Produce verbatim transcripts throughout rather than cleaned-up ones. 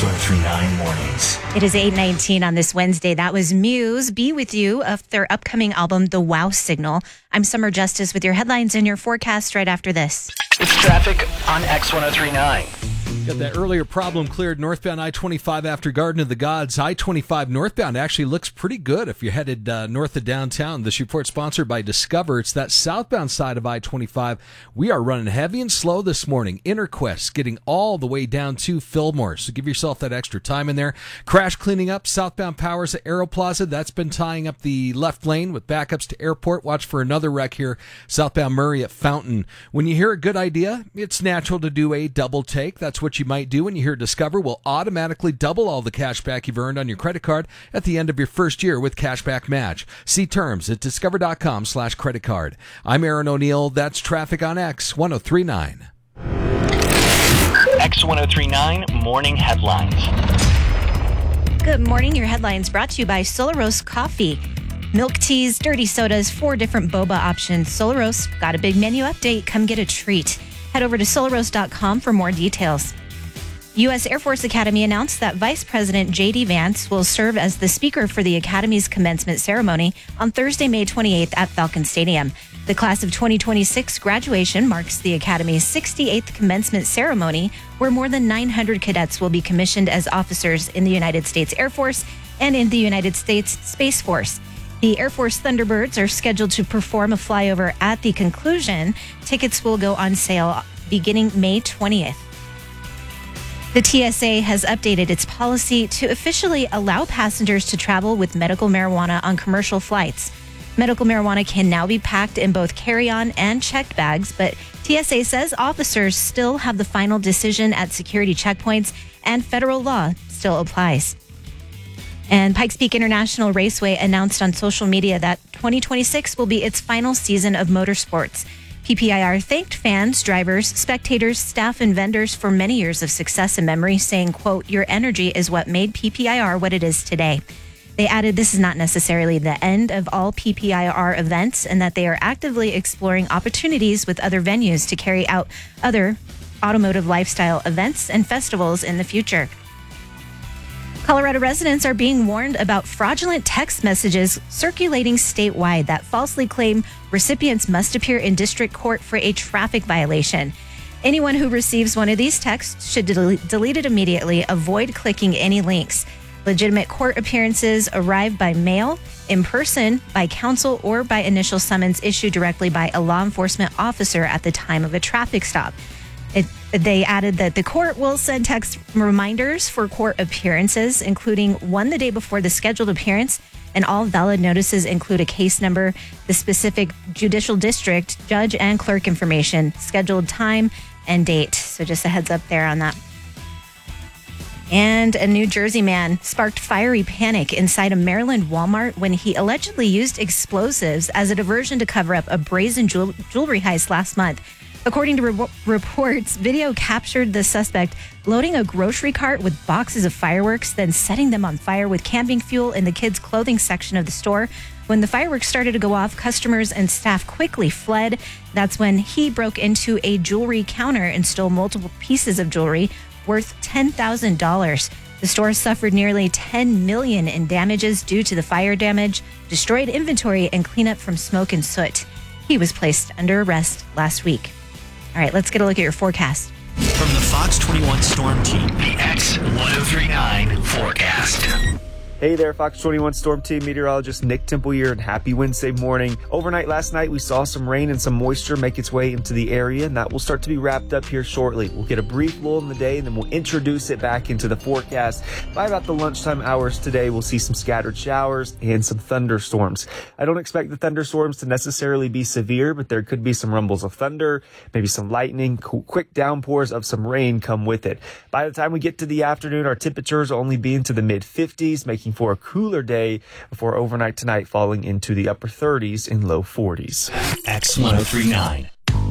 X ten thirty-nine Mornings. It is eight nineteen on this Wednesday. That was Muse, Be With You, of their upcoming album, The Wow Signal. I'm Summer Justice with your headlines and your forecast right after this. It's traffic on X ten thirty-nine. Got that earlier problem cleared northbound I twenty-five after Garden of the Gods. I twenty-five northbound actually looks pretty good if you're headed uh, north of downtown. This report sponsored by Discover. It's that southbound side of I twenty-five. We are running heavy and slow this morning. Interquest getting all the way down to Fillmore. So give yourself that extra time in there. Crash cleaning up southbound Powers at Aero Plaza. That's been tying up the left lane with backups to Airport. Watch for another wreck here southbound Murray at Fountain. When you hear a good idea, it's natural to do a double take. That's what you might do when you hear Discover will automatically double all the cash back you've earned on your credit card at the end of your first year with Cashback Match. See terms at discover.com slash credit card. I'm Aaron O'Neill. That's traffic on X ten thirty-nine. X ten thirty-nine Morning Headlines. Good morning. Your headlines brought to you by Solaros Coffee. Milk teas, dirty sodas, four different boba options. Solaros got a big menu update. Come get a treat. Head over to solaros dot com for more details. U S Air Force Academy announced that Vice President J D Vance will serve as the speaker for the Academy's commencement ceremony on Thursday, May twenty-eighth at Falcon Stadium. The class of twenty twenty-six graduation marks the Academy's sixty-eighth commencement ceremony, where more than nine hundred cadets will be commissioned as officers in the United States Air Force and in the United States Space Force. The Air Force Thunderbirds are scheduled to perform a flyover at the conclusion. Tickets will go on sale beginning May twentieth. The T S A has updated its policy to officially allow passengers to travel with medical marijuana on commercial flights. Medical marijuana can now be packed in both carry-on and checked bags, but T S A says officers still have the final decision at security checkpoints and federal law still applies. And Pikes Peak International Raceway announced on social media that twenty twenty-six will be its final season of motorsports. P P I R thanked fans, drivers, spectators, staff, and vendors for many years of success and memory, saying, quote, "Your energy is what made P P I R what it is today." They added this is not necessarily the end of all P P I R events and that they are actively exploring opportunities with other venues to carry out other automotive lifestyle events and festivals in the future. Colorado residents are being warned about fraudulent text messages circulating statewide that falsely claim recipients must appear in district court for a traffic violation. Anyone who receives one of these texts should del- delete it immediately. Avoid clicking any links. Legitimate court appearances arrive by mail, in person, by counsel, or by initial summons issued directly by a law enforcement officer at the time of a traffic stop. It, they added that the court will send text reminders for court appearances, including one the day before the scheduled appearance, and all valid notices include a case number, the specific judicial district, judge and clerk information, scheduled time, and date. So just a heads up there on that. And a New Jersey man sparked fiery panic inside a Maryland Walmart when he allegedly used explosives as a diversion to cover up a brazen jewel- jewelry heist last month. According to re- reports, video captured the suspect loading a grocery cart with boxes of fireworks, then setting them on fire with camping fuel in the kids' clothing section of the store. When the fireworks started to go off, customers and staff quickly fled. That's when he broke into a jewelry counter and stole multiple pieces of jewelry worth ten thousand dollars. The store suffered nearly ten million dollars in damages due to the fire damage, destroyed inventory, and cleanup from smoke and soot. He was placed under arrest last week. All right, let's get a look at your forecast. From the Fox twenty-one Storm Team, the X ten thirty-nine forecast. Hey there, Fox twenty-one Storm Team meteorologist Nick Temple here, and happy Wednesday morning. Overnight last night, we saw some rain and some moisture make its way into the area, and that will start to be wrapped up here shortly. We'll get a brief lull in the day, and then we'll introduce it back into the forecast. By about the lunchtime hours today, we'll see some scattered showers and some thunderstorms. I don't expect the thunderstorms to necessarily be severe, but there could be some rumbles of thunder, maybe some lightning, quick downpours of some rain come with it. By the time we get to the afternoon, our temperatures will only be into the mid fifties, making for a cooler day before overnight tonight falling into the upper thirties and low forties. X ten thirty-nine.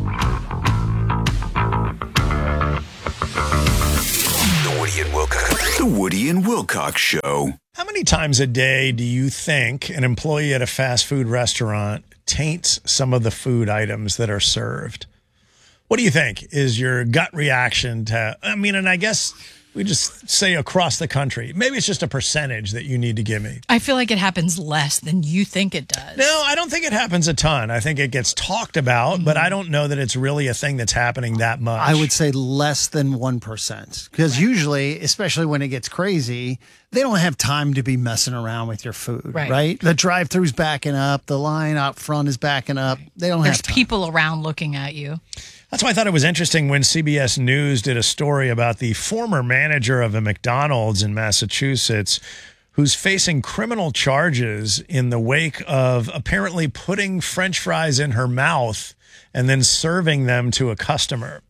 The Woody and Wilcox. The Woody and Wilcox Show. How many times a day do you think an employee at a fast food restaurant taints some of the food items that are served? What do you think is your gut reaction to, I mean, and I guess We just say across the country. Maybe it's just a percentage that you need to give me. I feel like it happens less than you think it does. No, I don't think it happens a ton. I think it gets talked about, mm-hmm. but I don't know that it's really a thing that's happening that much. I would say less than one percent. Because right. usually, especially when it gets crazy, they don't have time to be messing around with your food, right? right? The drive-thru's backing up. The line out front is backing up. They don't There's have time. There's people around looking at you. That's why I thought it was interesting when C B S News did a story about the former manager of a McDonald's in Massachusetts who's facing criminal charges in the wake of apparently putting French fries in her mouth and then serving them to a customer.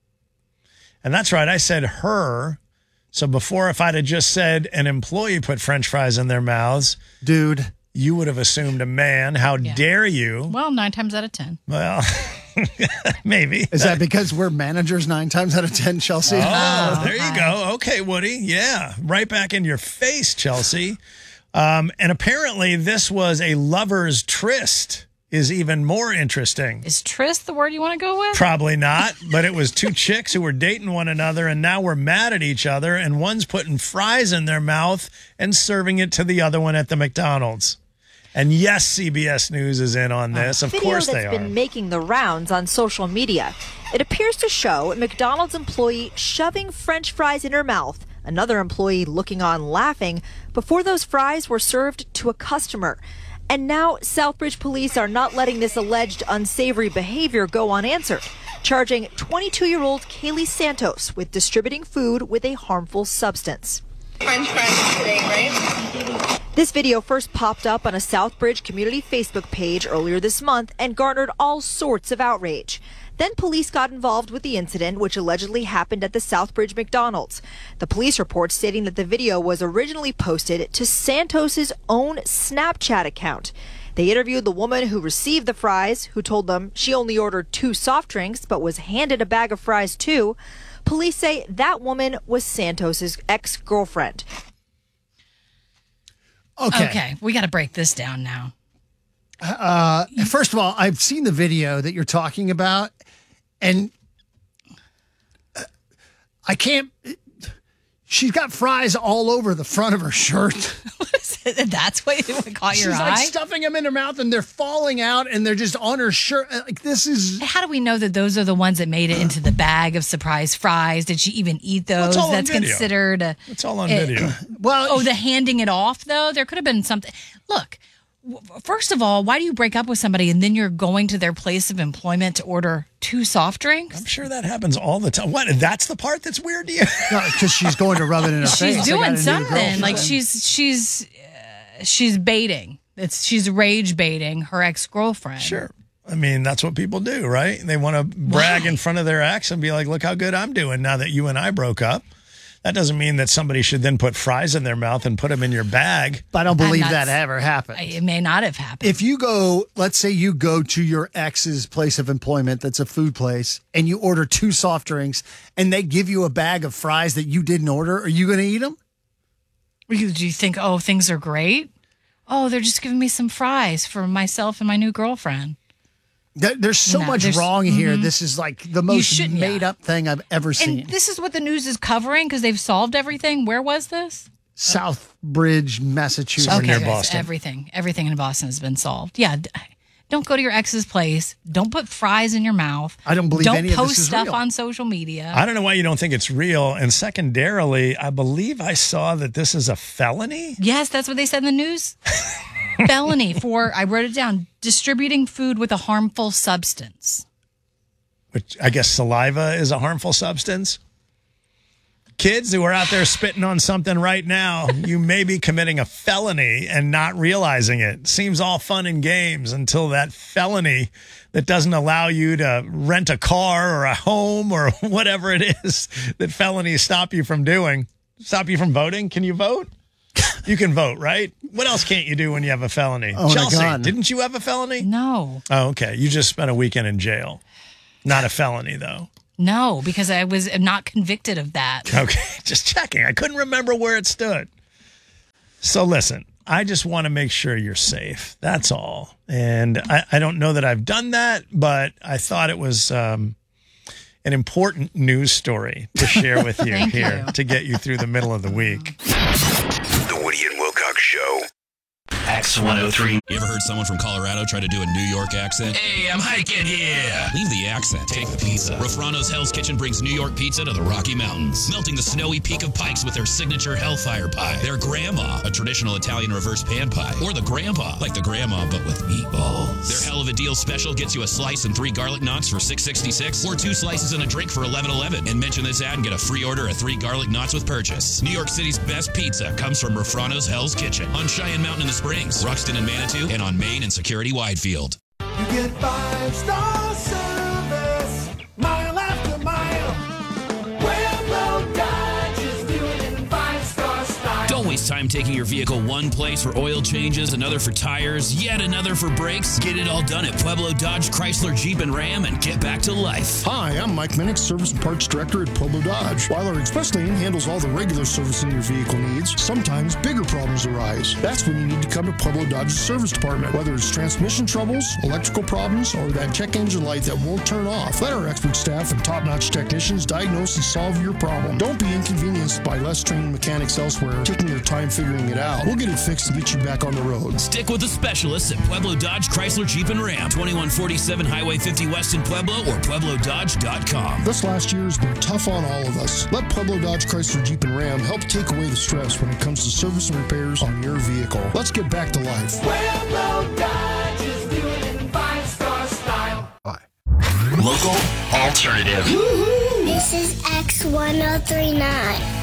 And that's right, I said her. So before, if I'd have just said an employee put French fries in their mouths, dude, you would have assumed a man. How yeah. dare you? Well, nine times out of ten. Well, maybe. Is that because we're managers nine times out of ten, Chelsea? Oh, oh there you go. Okay, Woody. Yeah, right back in your face, Chelsea. Um, and apparently this was a lover's tryst. Is even more interesting. Is tryst the word you want to go with? Probably not, but it was two chicks who were dating one another, and now we're mad at each other, and one's putting fries in their mouth and serving it to the other one at the McDonald's. And yes, C B S News is in on this. Of course they are. Video that's been making the rounds on social media. It appears to show a McDonald's employee shoving French fries in her mouth, another employee looking on laughing, before those fries were served to a customer. And now Southbridge police are not letting this alleged unsavory behavior go unanswered, charging twenty-two-year-old Kaylee Santos with distributing food with a harmful substance. French fries today, right? This video first popped up on a Southbridge community Facebook page earlier this month and garnered all sorts of outrage. Then police got involved with the incident, which allegedly happened at the Southbridge McDonald's. The police report stating that the video was originally posted to Santos's own Snapchat account. They interviewed the woman who received the fries, who told them she only ordered two soft drinks but was handed a bag of fries too. Police say that woman was Santos's ex-girlfriend. Okay. Okay, we got to break this down now. Uh, first of all, I've seen the video that you're talking about, and I can't. She's got fries all over the front of her shirt. What is it? That's what caught your She's eye? like stuffing them in her mouth, and they're falling out, and they're just on her shirt. Like, this is. How do we know that those are the ones that made it into the bag of surprise fries? Did she even eat those? Well, That's considered. A, it's all on it, video. Well, oh, the handing it off though. There could have been something. Look. First of all, why do you break up with somebody and then you're going to their place of employment to order two soft drinks? I'm sure that happens all the time. What? That's the part that's weird to you? Because she's going to rub it in her she's face. She's doing something. Like she's she's uh, she's baiting. It's she's rage baiting her ex-girlfriend. Sure. I mean, that's what people do, right? They want to brag why? in front of their ex and be like, look how good I'm doing now that you and I broke up. That doesn't mean that somebody should then put fries in their mouth and put them in your bag. But I don't believe that ever happened. It may not have happened. If you go, let's say you go to your ex's place of employment that's a food place, and you order two soft drinks, and they give you a bag of fries that you didn't order, are you going to eat them? Do you think, oh, things are great? Oh, they're just giving me some fries for myself and my new girlfriend. There's so no, much there's, wrong here. Mm-hmm. This is like the most made yeah. up thing I've ever seen. And this is what the news is covering because they've solved everything. Where was this? Southbridge, Massachusetts. Okay, near guys, Boston. Everything, everything in Boston has been solved. Yeah. Don't go to your ex's place. Don't put fries in your mouth. I don't believe don't any of this is post stuff real. on social media. I don't know why you don't think it's real. And secondarily, I believe I saw that this is a felony. Yes, that's what they said in the news. Felony for, I wrote it down, distributing food with a harmful substance. Which I guess saliva is a harmful substance. Kids who are out there spitting on something right now, you may be committing a felony and not realizing it. Seems all fun and games until that felony that doesn't allow you to rent a car or a home or whatever it is that felonies stop you from doing. Stop you from voting? Can you vote? You can vote, right? What else can't you do when you have a felony? Oh, Chelsea, didn't you have a felony? No. Oh, okay. You just spent a weekend in jail. Not a felony, though. No, because I was not convicted of that. Okay, just checking. I couldn't remember where it stood. So listen, I just want to make sure you're safe. That's all. And I, I don't know that I've done that, but I thought it was um, an important news story to share with you Thank here you. to get you through the middle of the week. The Woody and Wilcox Show. X one oh three. You ever heard someone from Colorado try to do a New York accent? Hey, I'm hiking here. Leave the accent. Take the pizza. Rafrano's Hell's Kitchen brings New York pizza to the Rocky Mountains, melting the snowy peak of Pikes with their signature Hellfire Pie, their Grandma, a traditional Italian reverse pan pie, or the Grandpa, like the Grandma but with meatballs. Their Hell of a Deal special gets you a slice and three garlic knots for six sixty-six, or two slices and a drink for eleven eleven. And mention this ad and get a free order of three garlic knots with purchase. New York City's best pizza comes from Rafrano's Hell's Kitchen on Cheyenne Mountain in the Springs, Ruxton and Manitou, and on Main and Security Widefield. You get five-star service, mile after mile. Pueblo Dodge is doing in five-star style. Don't waste time taking your vehicle one place for oil changes, another for tires, yet another for brakes. Get it all done at Pueblo Dodge, Chrysler, Jeep, and Ram and get back to life. Hi, I'm Mike Minnick, Service and Parts Director at Pueblo Dodge. While our express lane handles all the regular servicing your vehicle needs, sometimes bigger problems arise. That's when you need to come to Pueblo Dodge's service department. Whether it's transmission troubles, electrical problems, or that check engine light that won't turn off, let our expert staff and top-notch technicians diagnose and solve your problem. Don't be inconvenienced by less trained mechanics elsewhere taking their time figuring it out. We'll get it fixed and get you back on the road. Stick with the specialists at Pueblo Dodge, Chrysler, Jeep, and Ram. twenty-one forty-seven Highway fifty West in Pueblo or Pueblo Dodge dot com. This last year has been tough on all of us. Let Pueblo Dodge, Chrysler, Jeep, and Ram help take away the stress when it comes to service and repairs on your vehicle. Let's get back to life. Pueblo Dodge is doing it in five-star style. Local alternative. This is X one oh three nine.